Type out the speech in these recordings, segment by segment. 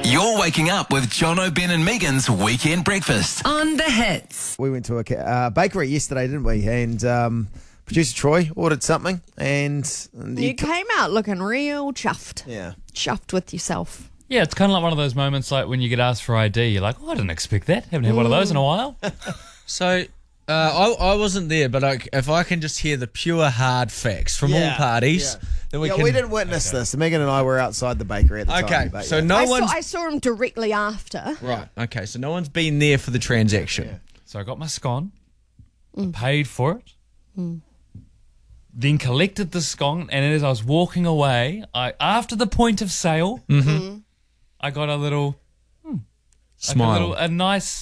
You're waking up with Jono, Ben and Megan's Weekend Breakfast. On the hits. We went to a bakery yesterday, didn't we? And producer Troy ordered something, and You came out looking real chuffed. yeah, Chuffed with yourself. Yeah, it's kind of like one of those moments like when you get asked for ID, you're like, oh, I didn't expect that. Haven't had one of those in a while. So, I wasn't there, but if I can just hear the pure hard facts from all parties, then we can... we didn't witness this. Megan and I were outside the bakery at the time. Okay, but so yeah. I saw him directly after. Right, okay, so no one's been there for the transaction. So I got my scone, I paid for it, then collected the scone, and as I was walking away, after the point of sale, I got a little... Smile. A nice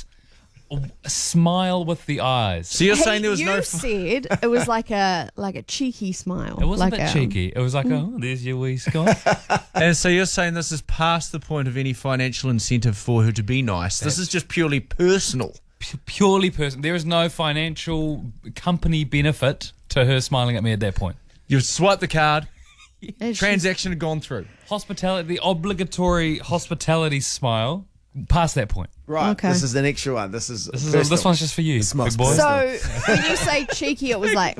smile with the eyes. So you're saying there was you no... said it was like a cheeky smile. It wasn't like a bit cheeky. It was like, oh, there's your wee scone. And so you're saying this is past the point of any financial incentive for her to be nice. This is just purely personal. Purely personal. There is no financial company benefit to her smiling at me at that point. You've swiped the card, And transaction had gone through. Hospitality, the obligatory hospitality smile, past that point. Right, Okay. this is an extra one. This This one's just for you, smells big boy. personal. So when you say cheeky, it was like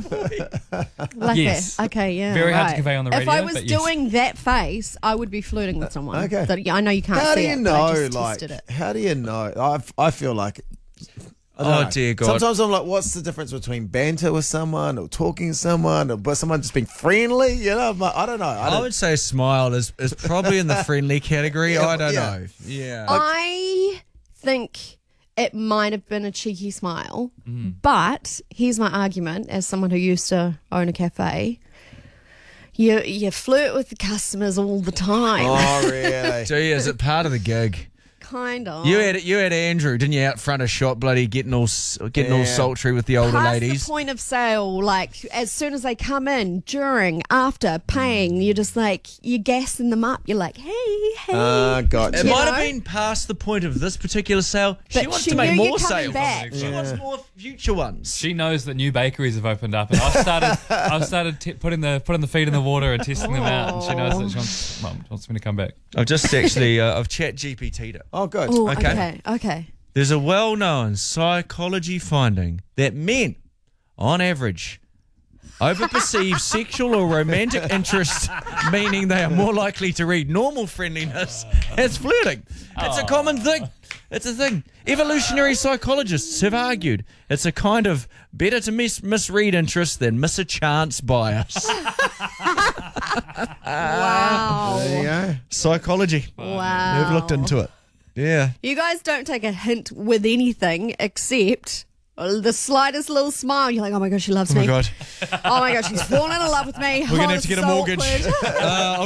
Yes. okay, yeah. Very hard to right. convey on the If I radio, was but yes. doing that face, I would be flirting with someone. Okay. That, I know you can't How see do you it, know? but I just Like, tested it. how do you know? I feel like. I don't Oh, know. dear God. Sometimes I'm like, what's the difference between banter with someone or talking to someone or someone just being friendly? You know, I'm like, I don't know. I would say smile is probably in the friendly category. Yeah, I don't yeah. know. Yeah. I think it might have been a cheeky smile, but here's my argument as someone who used to own a cafe. You flirt with the customers all the time. Oh, really? Do you? Is it part of the gig? Kind of. You had Andrew, didn't you, out front of shop, bloody getting all sultry with the older Past ladies. the point of sale, like as soon as they come in, during, after, paying, you're just like, you're gassing them up. You're like, hey. Gotcha. It You might know? have been past the point of this particular sale. She But wants she to make knew more you're coming sales. back. She wants more future ones. She knows that new bakeries have opened up, and I've started putting the feet in the water and testing them out, and she knows that she wants me to come back. I've just actually I've chat GPT'd it. Oh, good. Oh, Okay. okay. There's a well-known psychology finding that men, on average, overperceive sexual or romantic interest, meaning they are more likely to read normal friendliness as flirting. It's a common thing. It's a thing. Evolutionary psychologists have argued it's a kind of better to misread interest than miss a chance bias. Wow. There you go. Psychology. Wow. They've looked into it. Yeah. You guys don't take a hint with anything except the slightest little smile. You're like, oh my God, she loves Oh me. my God. Oh my God, she's fallen in love with me. We're going to have to get a mortgage.